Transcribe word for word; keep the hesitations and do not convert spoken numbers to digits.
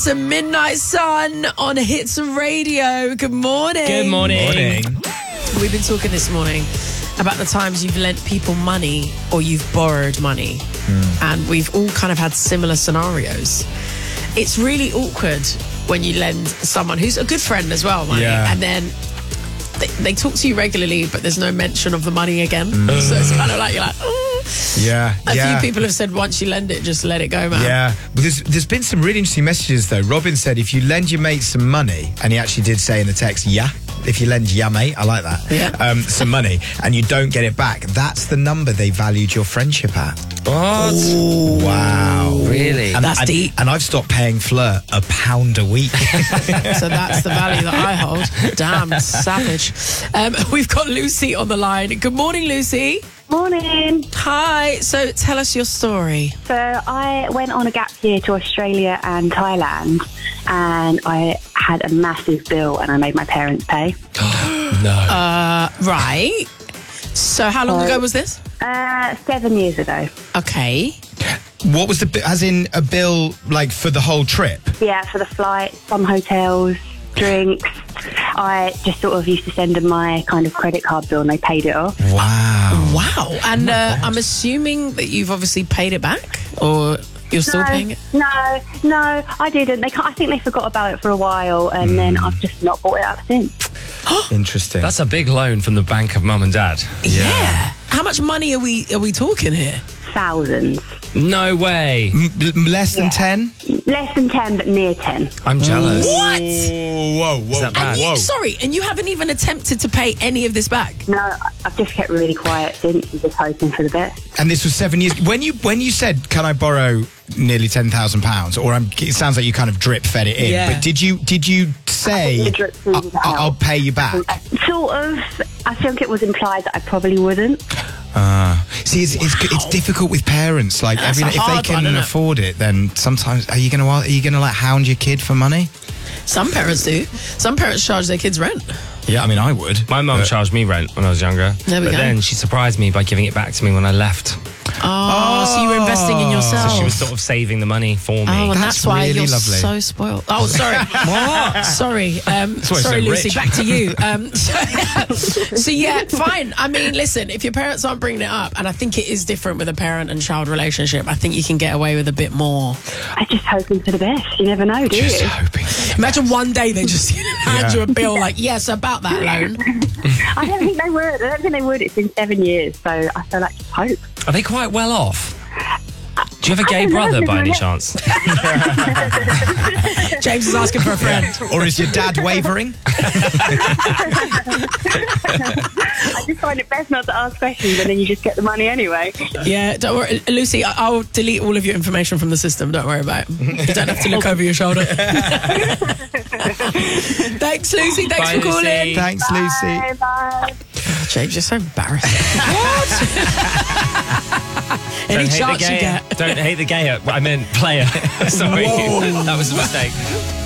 To Midnight Sun on Hits Radio. Good morning. Good morning. Morning. We've been talking this morning about the times you've lent people money or you've borrowed money. Mm. And we've all kind of had similar scenarios. It's really awkward when you lend someone who's a good friend as well money, yeah. and then they, they talk to you regularly, but there's no mention of the money again. Mm. So it's kind of like, you're like, oh. Yeah, A yeah. few people have said once you lend it, just let it go, man. Yeah, but there's, there's been some really interesting messages though. Robin said if you lend your mate some money, and he actually did say in the text, yeah, if you lend yeah mate, I like that, yeah. um, some money, and you don't get it back, that's the number they valued your friendship at. What? Ooh, wow. Really? And, That's and, deep. And I've stopped paying Fleur a pound a week. So that's the value that I hold. Damn, savage. Um, we've got Lucy on the line. Good morning, Lucy. Morning. Hi. So tell us your story. So I went on a gap year to Australia and Thailand, and I had a massive bill and I made my parents pay. No. Uh, right. So how long So- ago was this? Uh, seven years ago. Okay. What was the, bi- as in a bill like for the whole trip? Yeah, for the flights, some hotels, drinks. I just sort of used to send them my kind of credit card bill and they paid it off. Wow. Wow. And uh, I'm assuming that you've obviously paid it back, or you're still no, paying it? No, no, I didn't. They can't, I think they forgot about it for a while, and mm. then I've just not brought it up since. Interesting. That's a big loan from the bank of mum and dad. Yeah. yeah. How much money are we are we talking here? Thousands. No way. M- m- less than Yeah. ten? Less than ten, but near ten. I'm jealous. What? Whoa, whoa, Is that bad? And you, whoa. sorry, and you haven't even attempted to pay any of this back? No, I've just kept really quiet since and just hoping for the best. And this was seven years. When you when you said, "Can I borrow nearly ten thousand pounds?" Or I'm, it sounds like you kind of drip fed it in. Yeah. But did you did you say, I think the drip feed I, was I- "I'll out. pay you back"? Sort of. I think it was implied that I probably wouldn't. Uh, see, it's, it's it's difficult with parents. Like, That's every, a if they hard can one, isn't it? afford it, then sometimes are you gonna are you gonna like hound your kid for money? Some parents do. Some parents charge their kids rent. Yeah, I mean, I would. My mum But- charged me rent when I was younger. There we but go. then she surprised me by giving it back to me when I left. Oh, so you were investing in yourself. So she was sort of saving the money for me. Oh, and that's, That's why really you're lovely. so spoiled. Oh, sorry. What? Sorry. Um, why it's sorry, so Lucy. rich. Back to you. Um, so, so, yeah, fine. I mean, listen, if your parents aren't bringing it up, and I think it is different with a parent and child relationship, I think you can get away with a bit more. I'm just hoping for the best. You never know, do Just you? hoping. Imagine one day they just hand Yeah. you a bill like, yes, about that loan. I don't think they would. I don't think they would. It's been seven years, so I feel like just hope. Are they quite well off? Do you have a gay I don't know, brother by any no. chance? James is asking for a friend. Or is your dad wavering? I just find it best not to ask questions, and then you just get the money anyway. Yeah, don't worry. Lucy, I- I'll delete all of your information from the system. Don't worry about it. You don't have to look over your shoulder. Thanks, Lucy. Thanks Bye, for calling. Lucy. Thanks, Lucy. Bye, bye. James, you're so embarrassing. What? Any Don't hate the chance you gayer. get. Don't hate the gayer. I meant player. Sorry. That was a mistake.